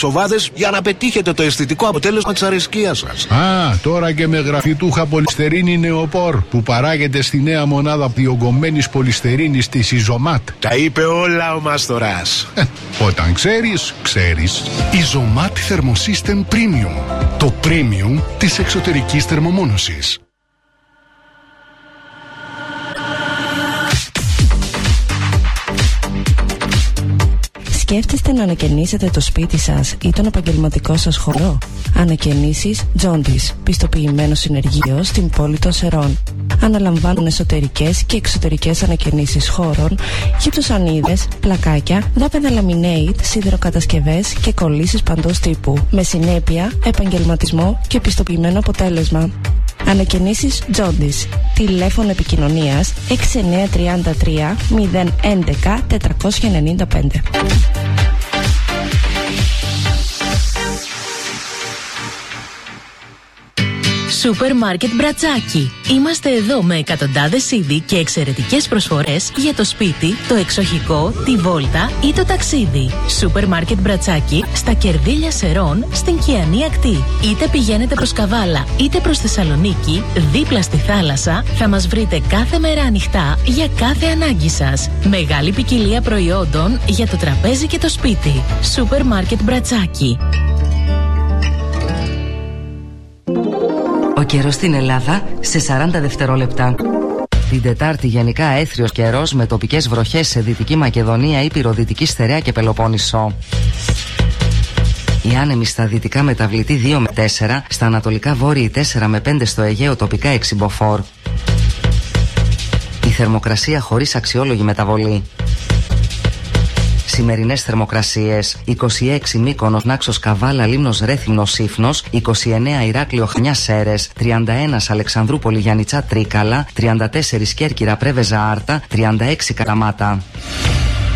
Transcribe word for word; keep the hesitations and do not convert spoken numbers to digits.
εξοβάδες για να πετύχετε το αισθητικό αποτέλεσμα της αρεσκίας σας. Α, τώρα και με γραφητούχα πολυστερίνη νεοπόρ που παράγεται στη νέα μονάδα διογκωμένης πολυστερίνης της Ιζωμάτ. Τα είπε όλα ο Μάστορας. Όταν ξέρεις, ξέρεις. Ιζωμάτ Thermosystem Premium. Το premium της εξωτερικής θερμομόνωσης. Σκέφτεστε να ανακαινήσετε το σπίτι σας ή τον επαγγελματικό σας χώρο? Ανακαινήσεις Jaundice, πιστοποιημένο συνεργείο στην πόλη των Σερών. Αναλαμβάνουν εσωτερικές και εξωτερικές ανακαινήσεις χώρων, γυψοσανίδες, πλακάκια, δάπεδα laminate, σιδηροκατασκευές και κολλήσεις παντός τύπου. Με συνέπεια, επαγγελματισμό και πιστοποιημένο αποτέλεσμα. Ανακαινήσεις Jaundice. Τηλέφωνο επικοινωνίας έξι εννιά τρία τρία μηδέν ένα ένα τετρακόσια ενενήντα πέντε. Σούπερ Μάρκετ Μπρατσάκι. Είμαστε εδώ με εκατοντάδες είδη και εξαιρετικές προσφορές για το σπίτι, το εξοχικό, τη βόλτα ή το ταξίδι. Σούπερ Μάρκετ Μπρατσάκι στα Κερδίλια Σερών στην Κιανή Ακτή. Είτε πηγαίνετε προς Καβάλα είτε προς Θεσσαλονίκη, δίπλα στη θάλασσα, θα μας βρείτε κάθε μέρα ανοιχτά για κάθε ανάγκη σας. Μεγάλη ποικιλία προϊόντων για το τραπέζι και το σπίτι. Σούπερ Μάρκετ Μπρατσάκι. Ο καιρός στην Ελλάδα σε σαράντα δευτερόλεπτα. Την Τετάρτη γενικά έθριος καιρός με τοπικές βροχές σε Δυτική Μακεδονία, Ήπειρο, Δυτική Στερεά και Πελοπόννησο. Οι άνεμοι στα δυτικά μεταβλητή δύο με τέσσερα, στα ανατολικά βόρειοι τέσσερα με πέντε, στο Αιγαίο τοπικά έξι μποφόρ. Η θερμοκρασία χωρίς αξιόλογη μεταβολή. Σημερινές θερμοκρασίες: είκοσι έξι Μύκονος, Νάξος, Καβάλα, Λίμνος, Ρέθυμνος, Σύφνος, είκοσι εννέα Ηράκλειο, Χανιά, Σέρες, τριάντα ένα Αλεξανδρούπολη, Γιαννιτσά, Τρίκαλα, τριάντα τέσσερα Κέρκυρα, Πρέβεζα, Άρτα, τριάντα έξι Καλαμάτα.